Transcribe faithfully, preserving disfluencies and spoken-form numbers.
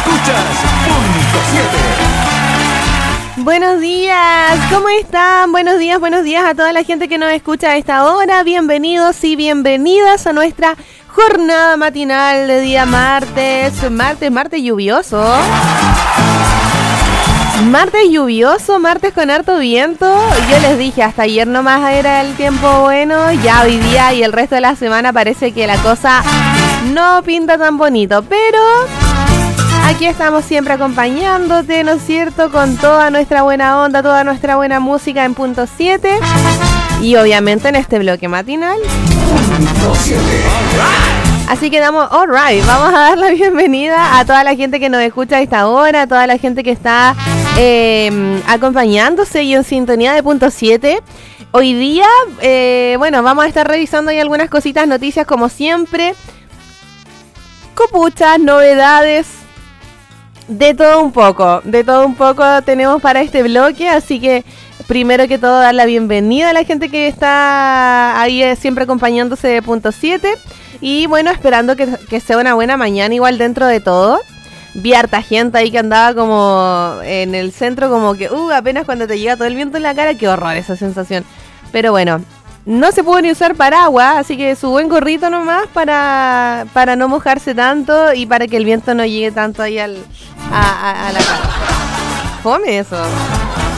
Escuchas punto siete. Buenos días, ¿cómo están? Buenos días, buenos días a toda la gente que nos escucha a esta hora. Bienvenidos y bienvenidas a nuestra jornada matinal de día martes. Martes, martes lluvioso. Martes lluvioso, martes con harto viento. Yo les dije, hasta ayer nomás era el tiempo bueno. Ya hoy día y el resto de la semana parece que la cosa no pinta tan bonito, pero aquí estamos siempre acompañándote, ¿no es cierto? Con toda nuestra buena onda, toda nuestra buena música en punto siete. Y obviamente en este bloque matinal. punto siete. Así que damos, alright, vamos a dar la bienvenida a toda la gente que nos escucha a esta hora, a toda la gente que está eh, acompañándose y en sintonía de punto siete. Hoy día, eh, bueno, vamos a estar revisando ahí algunas cositas, noticias como siempre. Copuchas, novedades. De todo un poco, de todo un poco tenemos para este bloque, así que primero que todo dar la bienvenida a la gente que está ahí eh, siempre acompañándose de punto siete y bueno, esperando que, que sea una buena mañana igual dentro de todo. Vi harta gente ahí que andaba como en el centro como que, uh, apenas cuando te llega todo el viento en la cara, qué horror esa sensación, pero bueno. No se puede ni usar paraguas, así que su buen gorrito nomás para, para no mojarse tanto y para que el viento no llegue tanto ahí al, a, a, a la cara. Fome eso.